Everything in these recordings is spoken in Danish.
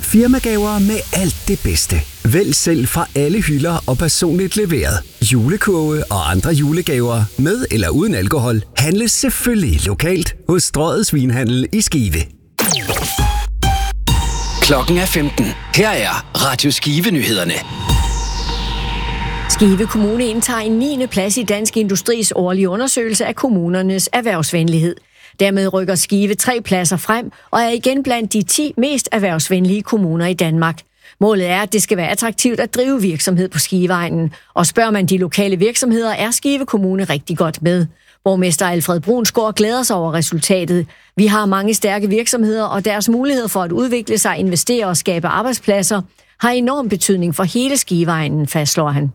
Firmagaver med alt det bedste. Vælg selv fra alle hylder og personligt leveret. Julekurve og andre julegaver med eller uden alkohol handles selvfølgelig lokalt hos Strøget Svinhandel i Skive. Klokken er 15. Her er Radio Skive-nyhederne. Skive Kommune indtager en 9. plads i Dansk Industris årlige undersøgelse af kommunernes erhvervsvenlighed. Dermed rykker Skive 3 pladser frem og er igen blandt de 10 mest erhvervsvenlige kommuner i Danmark. Målet er, at det skal være attraktivt at drive virksomhed på Skiveegnen. Og spørger man de lokale virksomheder, er Skive Kommune rigtig godt med. Borgmester Alfred Brunsgaard glæder sig over resultatet. Vi har mange stærke virksomheder, og deres mulighed for at udvikle sig, investere og skabe arbejdspladser har enorm betydning for hele Skiveegnen, fastslår han.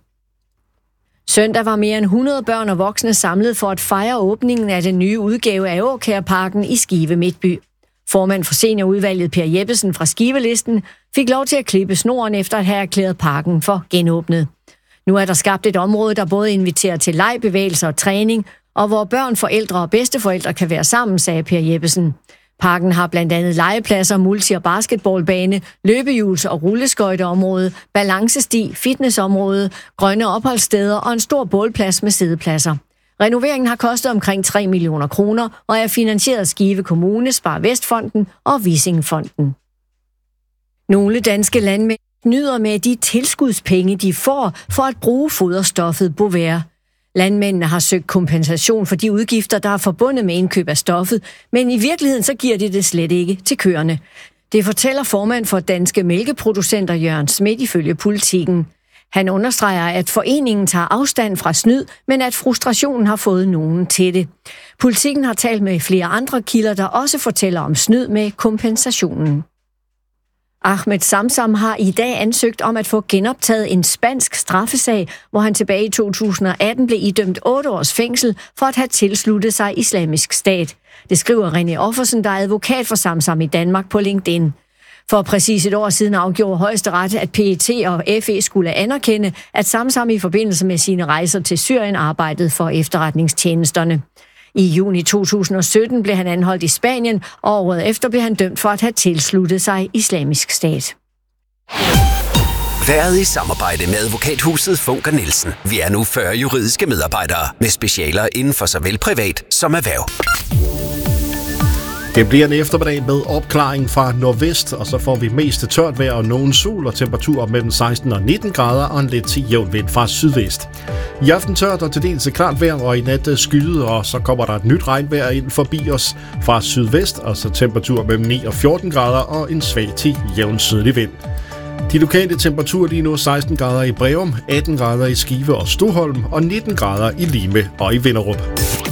Søndag var mere end 100 børn og voksne samlet for at fejre åbningen af den nye udgave af Åkærparken i Skive Midtby. Formand for seniorudvalget Per Jeppesen fra Skivelisten fik lov til at klippe snoren efter at have erklæret parken for genåbnet. Nu er der skabt et område, der både inviterer til leg, bevægelser og træning, og hvor børn, forældre og bedsteforældre kan være sammen, sagde Per Jeppesen. Parken har blandt andet legepladser, multi- og basketballbane, løbehjuls- og rulleskøjteområde, balancesti, fitnessområde, grønne opholdssteder og en stor bålplads med siddepladser. Renoveringen har kostet omkring 3 millioner kroner og er finansieret af Skive Kommune, Spar Vestfonden og Visingfonden. Nogle danske landmænd nyder med de tilskudspenge, de får for at bruge foderstoffet Bovaer. Landmændene har søgt kompensation for de udgifter, der er forbundet med indkøb af stoffet, men i virkeligheden så giver de det slet ikke til køerne. Det fortæller formand for Danske Mælkeproducenter Jørgen Schmidt ifølge Politikken. Han understreger, at foreningen tager afstand fra snyd, men at frustrationen har fået nogen til det. Politikken har talt med flere andre kilder, der også fortæller om snyd med kompensationen. Ahmed Samsam har i dag ansøgt om at få genoptaget en spansk straffesag, hvor han tilbage i 2018 blev idømt 8 års fængsel for at have tilsluttet sig Islamisk Stat. Det skriver René Offersen, der er advokat for Samsam i Danmark, på LinkedIn. For præcis et år siden afgjorde Højesteret, at PET og FE skulle anerkende, at Samsam i forbindelse med sine rejser til Syrien arbejdede for efterretningstjenesterne. I juni 2017 blev han anholdt i Spanien, og året efter blev han dømt for at have tilsluttet sig Islamisk Stat. Været i samarbejde med advokathuset Funker Nielsen. Vi er nu 40 juridiske medarbejdere med specialer inden for såvel privat som erhverv. Det bliver en eftermiddag med opklaring fra nordvest, og så får vi mest tørt vejr og nogen sol og temperaturer mellem 16 og 19 grader og en let til jævn vind fra sydvest. I aften tørt og til dels klart vejr, og i nat skyet, og så kommer der et nyt regnvejr ind forbi os fra sydvest, og så temperaturer mellem 9 og 14 grader og en svag til jævn sydlig vind. De lokale temperaturer lige nu 16 grader i Breum, 18 grader i Skive og Stoholm og 19 grader i Lime og i Vinderup.